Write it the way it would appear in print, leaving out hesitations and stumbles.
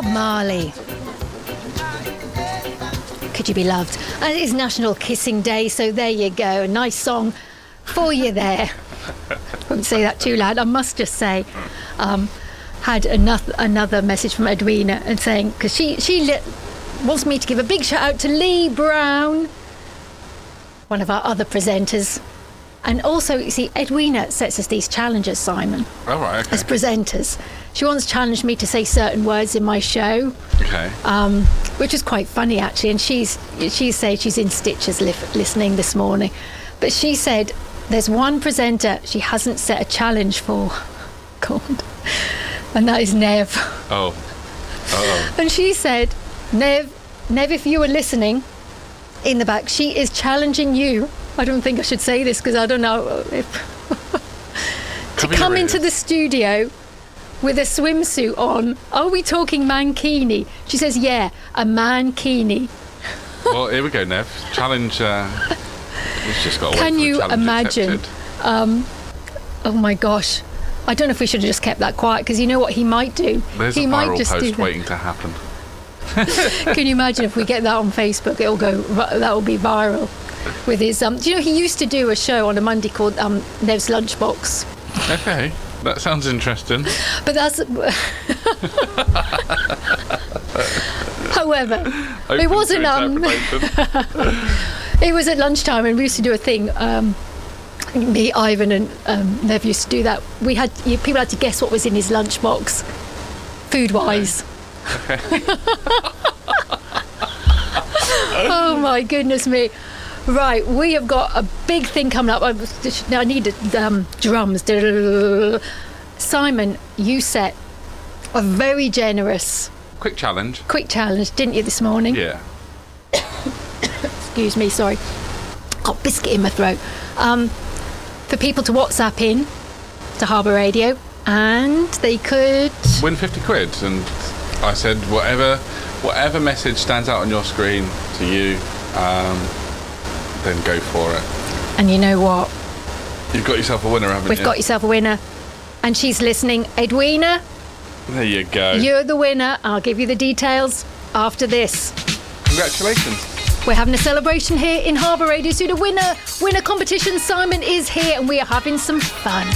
Marley. Could you be loved? And it is National Kissing Day, so there you go. A nice song for you there. Won't say that too loud. I must just say, had another message from Edwina and saying, because she wants me to give a big shout out to Lee Brown, one of our other presenters. And also, you see, Edwina sets us these challenges, Simon. Oh, right, okay. As presenters. She once challenged me to say certain words in my show. Okay. Which is quite funny, actually. And she said she's in stitches listening this morning. But she said there's one presenter she hasn't set a challenge for. God. And that is Nev. Oh. Uh-oh. And she said, Nev, if you were listening in the back, she is challenging you. I don't think I should say this because I don't know if... to come into the studio with a swimsuit on. Are we talking mankini? She says, yeah, a mankini. Well, here we go, Nev. Challenge. It's just got to Can wait for you the challenge imagine? accepted. Oh my gosh. I don't know if we should have just kept that quiet because you know what he might do? There's he a might viral just do post that. waiting to happen. Can you imagine if we get that on Facebook? That'll be viral. With his, do you know he used to do a show on a Monday called Nev's Lunchbox? Okay, that sounds interesting. But that's. However, Open it wasn't. to interpretation. It was at lunchtime, and we used to do a thing. Me, Ivan, and Nev used to do that. People had to guess what was in his lunchbox, food-wise. Okay. Oh my goodness me! Right, we have got a big thing coming up. I need drums. Simon, you set a very generous Quick challenge. Didn't you, this morning? Yeah. Excuse me, sorry. Got biscuit in my throat. For people to WhatsApp in to Harbour Radio, and they could Win 50 quid, and I said whatever message stands out on your screen to you, then go for it. And you know what? You've got yourself a winner, haven't you? We've got yourself a winner, and she's listening. Edwina, There you go. you're the winner. I'll give you the details after this. Congratulations. We're having a celebration here in Harbour Radio Studio. Winner competition. Simon is here, and we are having some fun.